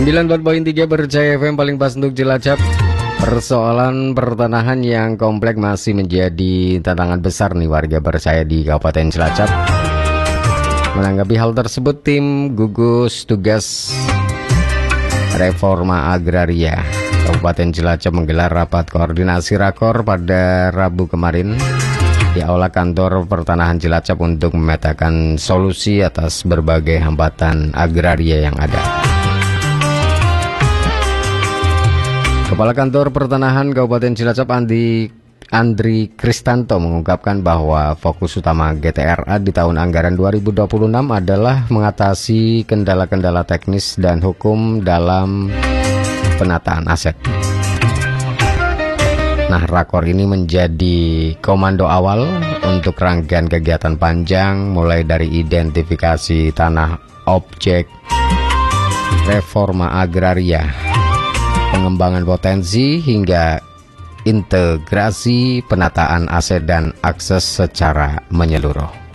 94.3 Berjaya FM paling pas untuk Cilacap. Persoalan pertanahan yang kompleks masih menjadi tantangan besar nih warga Berjaya di Kabupaten Cilacap. Menanggapi hal tersebut, tim gugus tugas reforma agraria Kabupaten Cilacap menggelar rapat koordinasi rakor pada Rabu kemarin di Aula Kantor Pertanahan Cilacap untuk memetakan solusi atas berbagai hambatan agraria yang ada. Kepala Kantor Pertanahan Kabupaten Cilacap Andri Kristanto mengungkapkan bahwa fokus utama GTRA di tahun anggaran 2026 adalah mengatasi kendala-kendala teknis dan hukum dalam penataan aset. Nah, rakor ini menjadi komando awal untuk rangkaian kegiatan panjang mulai dari identifikasi tanah objek, reforma agraria, pengembangan potensi hingga integrasi penataan aset dan akses secara menyeluruh.